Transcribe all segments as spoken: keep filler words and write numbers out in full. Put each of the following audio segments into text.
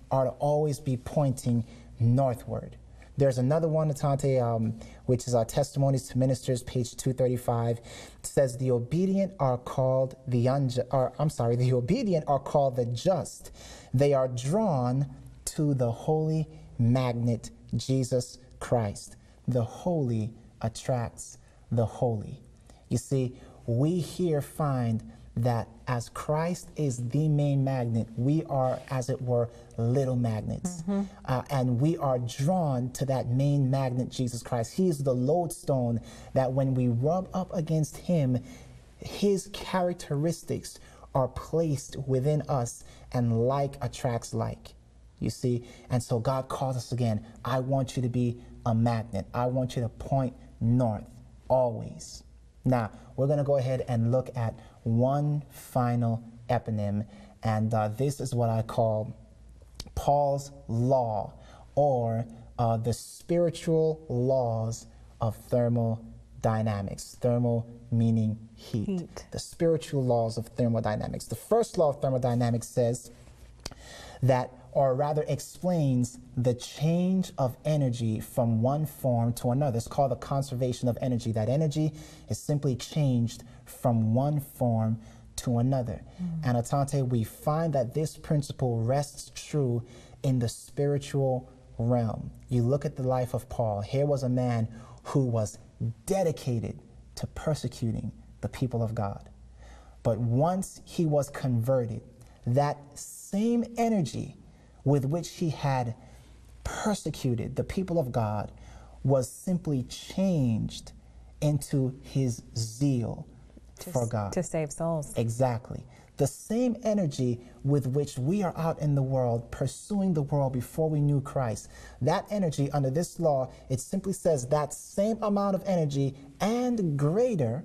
are to always be pointing northward. There's another one, Atante, um, which is our Testimonies to Ministers, page two thirty-five. It says, the obedient are called the unjust, or I'm sorry, the obedient are called the just. They are drawn to the holy magnet, Jesus Christ. The holy attracts the holy. You see, we here find that as Christ is the main magnet, we are, as it were, little magnets. Mm-hmm. uh, and we are drawn to that main magnet, Jesus Christ. He is the lodestone that when we rub up against him, his characteristics are placed within us, and like attracts like. You see? And so God calls us again. I want you to be a magnet. I want you to point north always. Now, we're going to go ahead and look at one final eponym, and uh, this is what I call Paul's law, or uh, the spiritual laws of thermodynamics. Thermal meaning heat. heat. The spiritual laws of thermodynamics. The first law of thermodynamics says that, or rather explains, the change of energy from one form to another. It's called the conservation of energy. That energy is simply changed from one form to another. Mm. And Atante, we find that this principle rests true in the spiritual realm. You look at the life of Paul. Here was a man who was dedicated to persecuting the people of God. But once he was converted, that same energy with which he had persecuted the people of God was simply changed into his zeal to, for God. To save souls. Exactly. The same energy with which we are out in the world, pursuing the world before we knew Christ. That energy, under this law, it simply says that same amount of energy and greater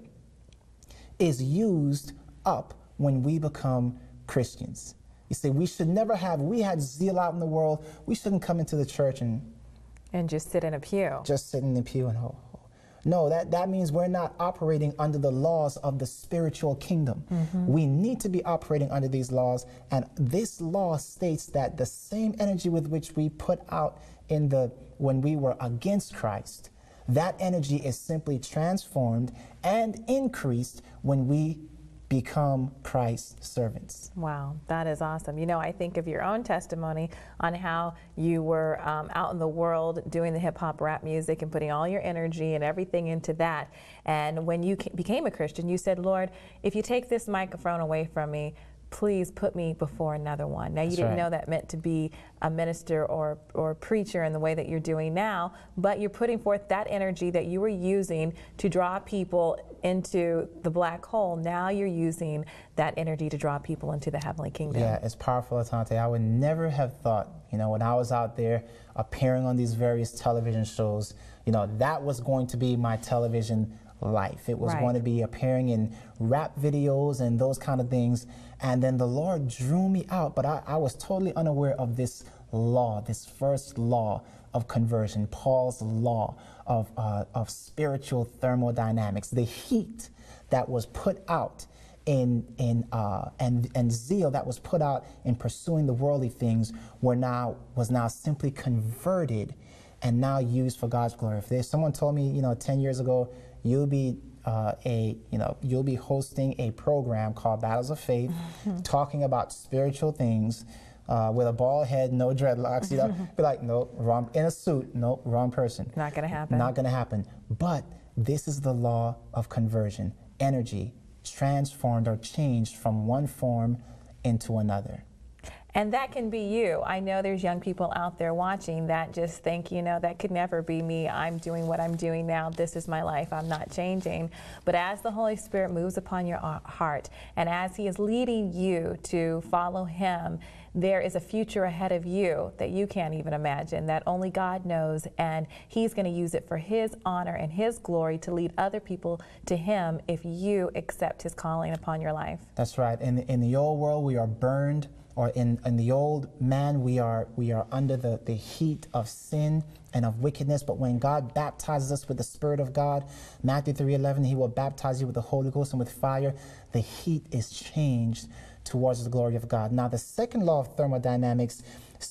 is used up when we become Christians. You see, we should never have, we had zeal out in the world. We shouldn't come into the church and... And just sit in a pew. Just sit in the pew and hold. No, that, that means we're not operating under the laws of the spiritual kingdom. Mm-hmm. We need to be operating under these laws. And this law states that the same energy with which we put out in the, when we were against Christ, that energy is simply transformed and increased when we become Christ's servants. Wow, that is awesome. You know, I think of your own testimony on how you were um, out in the world doing the hip hop rap music and putting all your energy and everything into that. And when you became a Christian, you said, Lord, if you take this microphone away from me, please put me before another one. Now, you That's didn't right. know that meant to be a minister or, or preacher in the way that you're doing now, but you're putting forth that energy that you were using to draw people into the black hole. Now you're using that energy to draw people into the heavenly kingdom. Yeah, it's powerful, Atante. I would never have thought, you know, when I was out there appearing on these various television shows, you know, that was going to be my television life. It was right. going to be appearing in rap videos and those kind of things. And then the Lord drew me out, but I, I was totally unaware of this law, this first law of conversion, Paul's law of, uh, of spiritual thermodynamics, the heat that was put out in, in uh, and, and zeal that was put out in pursuing the worldly things were now, was now simply converted and now used for God's glory. If there's someone told me, you know, ten years ago, you'll be uh, a, you know, you'll be hosting a program called Battles of Faith, mm-hmm. talking about spiritual things, uh, with a bald head, no dreadlocks, you know, be like, no, wrong, in a suit, no, wrong person. Not gonna happen. Not gonna happen. But this is the law of conversion. Energy transformed or changed from one form into another. And that can be you. I know there's young people out there watching that just think, you know, that could never be me. I'm doing what I'm doing now. This is my life. I'm not changing. But as the Holy Spirit moves upon your heart and as He is leading you to follow Him, there is a future ahead of you that you can't even imagine, that only God knows, and He's going to use it for His honor and His glory to lead other people to Him if you accept His calling upon your life. That's right. In, in the old world, we are burned. Or in, in the old man, we are, we are under the, the heat of sin and of wickedness. But when God baptizes us with the Spirit of God, Matthew three eleven, He will baptize you with the Holy Ghost and with fire. The heat is changed towards the glory of God. Now, the second law of thermodynamics